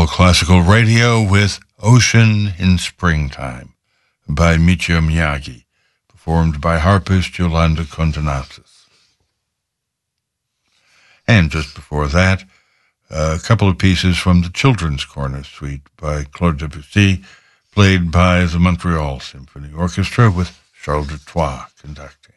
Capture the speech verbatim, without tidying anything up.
All Classical Radio with Ocean in Springtime by Michio Miyagi, performed by harpist Yolanda Kondonatos. And just before that, a couple of pieces from the Children's Corner Suite by Claude Debussy, played by the Montreal Symphony Orchestra with Charles Dutoit conducting.